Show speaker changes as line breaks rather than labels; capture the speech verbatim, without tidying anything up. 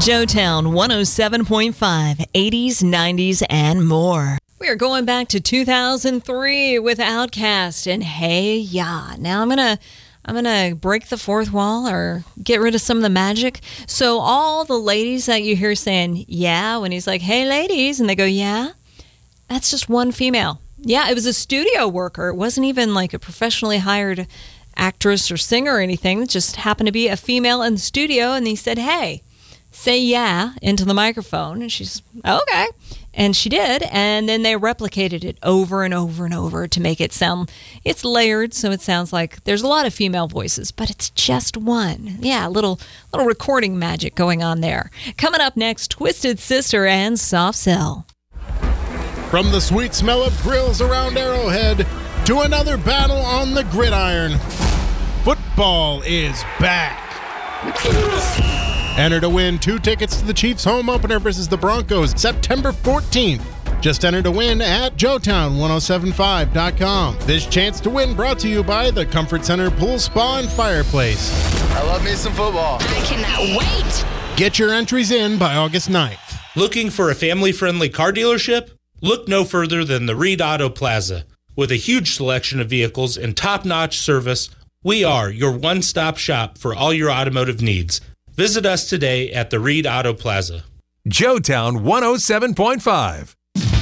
Joetown one oh seven point five, eighties, nineties, and more. We are going back to two thousand three with Outkast and Hey Ya. Now I'm gonna I'm gonna break the fourth wall or get rid of some of the magic. So all the ladies that you hear saying yeah when he's like, "Hey ladies," and they go yeah, that's just one female. Yeah, it was a studio worker. It wasn't even like a professionally hired actress or singer or anything. It just happened to be a female in the studio, and he said, "Hey, say yeah," into the microphone. And she's, okay. And she did. And then they replicated it over and over and over to make it sound, it's layered, so it sounds like there's a lot of female voices, but it's just one. Yeah, a little, little recording magic going on there. Coming up next, Twisted Sister and Soft Cell.
From the sweet smell of grills around Arrowhead to another battle on the gridiron, football is back. Enter to win two tickets to the Chiefs home opener versus the Broncos September fourteenth. Just enter to win at joetown ten seventy-five dot com. This chance to win brought to you by the Comfort Center Pool Spa and Fireplace.
I love me some football.
I cannot wait.
Get your entries in by August ninth.
Looking for a family-friendly car dealership? Look no further than the Reed Auto Plaza. With a huge selection of vehicles and top-notch service, we are your one-stop shop for all your automotive needs. Visit us today at the Reed Auto Plaza.
Joetown one oh seven point five.